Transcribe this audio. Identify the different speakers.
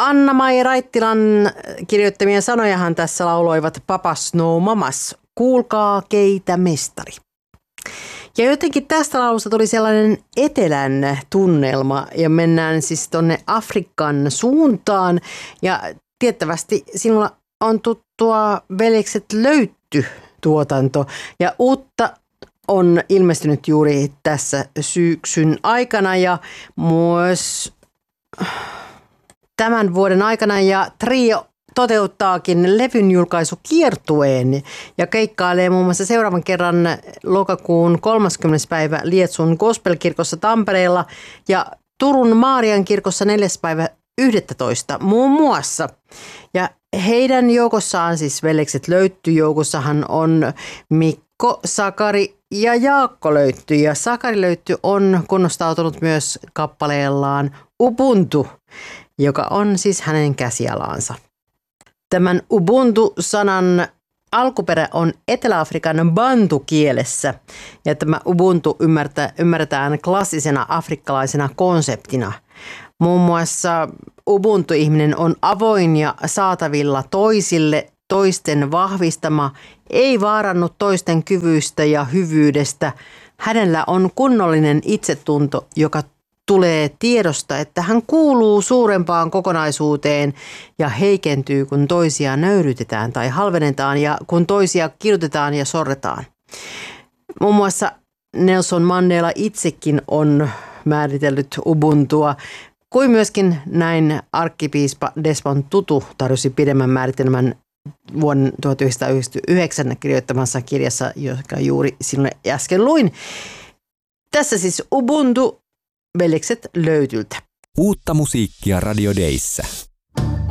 Speaker 1: Anna-Mai Raittilan kirjoittamia sanojahan tässä lauloivat Papas No Mamas. Kuulkaa keitä mestari. Ja jotenkin tästä laulusta tuli sellainen etelän tunnelma ja mennään siis tonne Afrikan suuntaan. Ja tiettävästi sinulla on tuttua Veljekset Löytty -tuotanto ja uutta on ilmestynyt juuri tässä syksyn aikana ja myös tämän vuoden aikana ja trio toteuttaakin levyn julkaisukiertueen ja keikkailee muun muassa seuraavan kerran lokakuun 30. päivä Lietsun Gospelkirkossa Tampereella ja Turun Maarian kirkossa 4. päivä 11. muun muassa. Ja heidän joukossaan, siis Veljekset Löytty -joukossahan on Mikko, Sakari ja Jaakko Löytty. Ja Sakari Löytty on kunnostautunut myös kappaleellaan Ubuntu, joka on siis hänen käsialaansa. Tämän Ubuntu-sanan alkuperä on Etelä-Afrikan bantu-kielessä ja tämä Ubuntu ymmärretään klassisena afrikkalaisena konseptina. Muun muassa Ubuntu-ihminen on avoin ja saatavilla toisille, toisten vahvistama, ei vaarannut toisten kyvyistä ja hyvyydestä. Hänellä on kunnollinen itsetunto, joka tulee tiedosta, että hän kuuluu suurempaan kokonaisuuteen ja heikentyy, kun toisia nöyrytetään tai halvennetaan ja kun toisia kidutetaan ja sorretaan. Muun muassa Nelson Mandela itsekin on määritellyt Ubuntua, kuin myöskin näin arkkipiispa Desmond Tutu tarjosi pidemmän määritelmän vuoden 1999 kirjoittamassa kirjassa, joka juuri sinulle äsken luin. Tässä siis Ubuntu Veljekset Löytyltä.
Speaker 2: Uutta musiikkia Radio Dayssä.